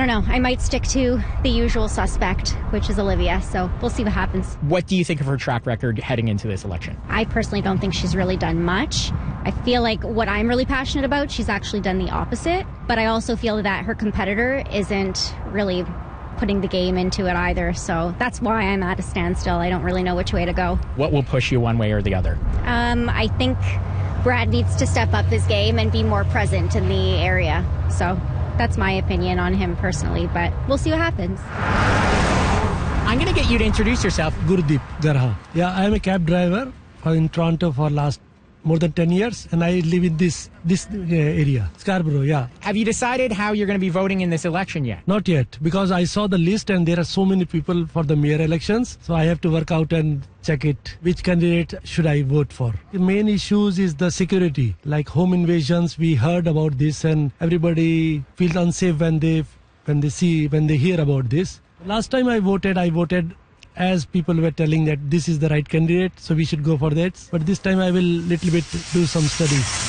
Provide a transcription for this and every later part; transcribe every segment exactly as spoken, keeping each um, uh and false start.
don't know. I might stick to the usual suspect, which is Olivia, so we'll see what happens. What do you think of her track record heading into this election? I personally don't think she's really done much. I feel like what I'm really passionate about, she's actually done the opposite, but I also feel that her competitor isn't really putting the game into it either, so that's why I'm at a standstill. I don't really know which way to go. What will push you one way or the other? Um, I think Brad needs to step up his game and be more present in the area, so that's my opinion on him personally, but we'll see what happens. I'm going to get you to introduce yourself. Gurdeep Garha. Yeah, I am a cab driver in Toronto for last more than ten years, and I live in this this uh, area, Scarborough, yeah. Have you decided how you're going to be voting in this election yet? Not yet, because I saw the list and there are so many people for the mayor elections, so I have to work out and check it. Which candidate should I vote for? The main issues is the security, like home invasions. We heard about this and everybody feels unsafe when they when they see, when they hear about this. Last time I voted, I voted as people were telling that this is the right candidate, so we should go for that. But this time I will little bit do some studies.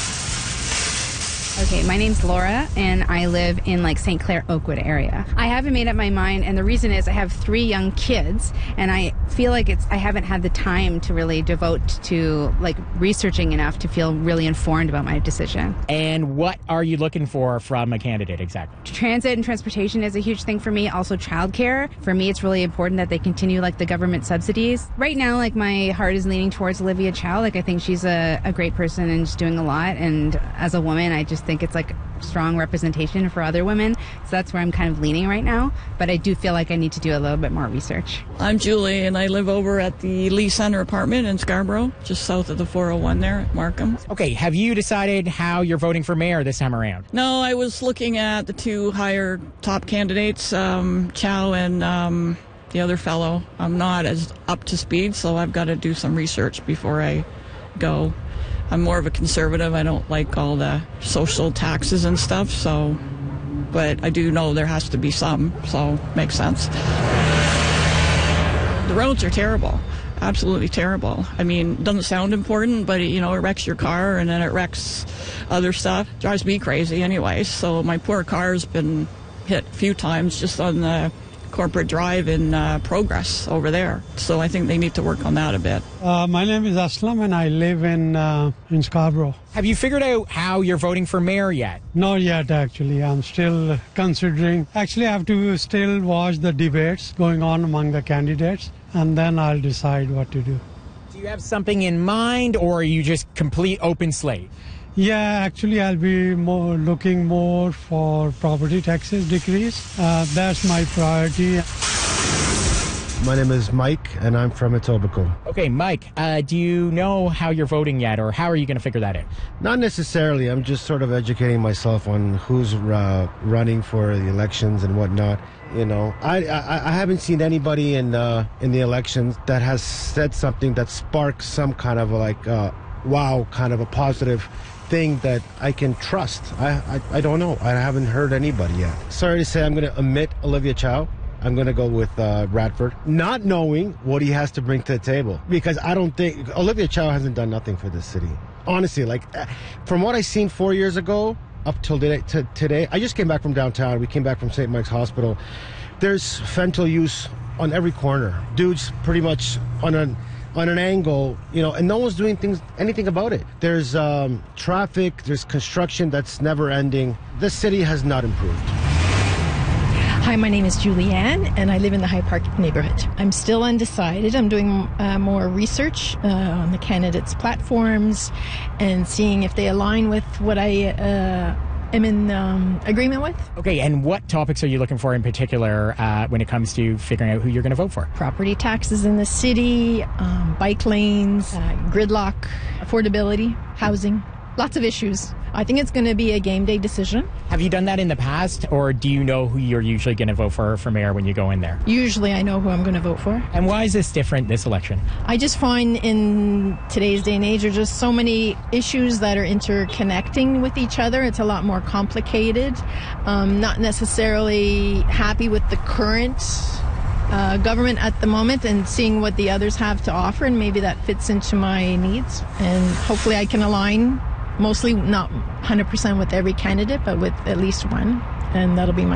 Okay, my name's Laura, and I live in like Saint Clair, Oakwood area. I haven't made up my mind, and the reason is I have three young kids, and I feel like it's I haven't had the time to really devote to like researching enough to feel really informed about my decision. And what are you looking for from a candidate exactly? Transit and transportation is a huge thing for me. Also childcare. For me, it's really important that they continue like the government subsidies. Right now, like my heart is leaning towards Olivia Chow. Like I think she's a, a great person and she's doing a lot. And as a woman, I just think it's like strong representation for other women. So that's where I'm kind of leaning right now. But I do feel like I need to do a little bit more research. I'm Julie, and I live over at the Lee Center apartment in Scarborough, just south of the four oh one there at Markham. Okay, have you decided how you're voting for mayor this time around? No, I was looking at the two higher top candidates, um, Chow and um, the other fellow. I'm not as up to speed, so I've got to do some research before I go. I'm more of a conservative. I don't like all the social taxes and stuff, so, but I do know there has to be some, so makes sense. The roads are terrible, absolutely terrible. I mean, it doesn't sound important, but it, you know, it wrecks your car and then it wrecks other stuff. It drives me crazy anyway, so my poor car's been hit a few times just on the corporate drive in uh, Progress over there. So I think they need to work on that a bit. Uh, my name is Aslam and I live in uh, in Scarborough. Have you figured out how you're voting for mayor yet? Not yet, actually. I'm still considering. Actually, I have to still watch the debates going on among the candidates, and then I'll decide what to do. Do you have something in mind, or are you just complete open slate? Yeah, actually, I'll be more looking more for property taxes decrease. Uh, that's my priority. My name is Mike, and I'm from Etobicoke. Okay, Mike, uh, do you know how you're voting yet, or how are you going to figure that out? Not necessarily. I'm just sort of educating myself on who's uh, running for the elections and whatnot. You know, I I, I haven't seen anybody in uh, in the elections that has said something that sparks some kind of like uh, wow, kind of a positive thing that I can trust. I, I I don't know. I haven't heard anybody yet. Sorry to say, I'm going to omit Olivia Chow. I'm going to go with uh, Radford, not knowing what he has to bring to the table, because I don't think Olivia Chow hasn't done nothing for this city. Honestly, like from what I seen four years ago up till today, to today, I just came back from downtown. We came back from Saint Mike's Hospital. There's fentanyl use on every corner. Dudes pretty much on an on an angle, you know, and no one's doing things anything about it. There's um, traffic, there's construction that's never ending. This city has not improved. Hi, my name is Julianne, and I live in the High Park neighborhood. I'm still undecided. I'm doing uh, more research uh, on the candidates' platforms and seeing if they align with what I uh, am in um, agreement with. Okay, and what topics are you looking for in particular uh, when it comes to figuring out who you're going to vote for? Property taxes in the city, um, bike lanes, uh, gridlock, affordability, housing, lots of issues. I think it's going to be a game day decision. Have you done that in the past, or do you know who you're usually going to vote for for mayor when you go in there? Usually I know who I'm going to vote for. And why is this different this election? I just find in today's day and age there's just so many issues that are interconnecting with each other. It's a lot more complicated. Um, not necessarily happy with the current Uh, government at the moment, and seeing what the others have to offer, and maybe that fits into my needs, and hopefully I can align, mostly not one hundred percent with every candidate, but with at least one, and that'll be my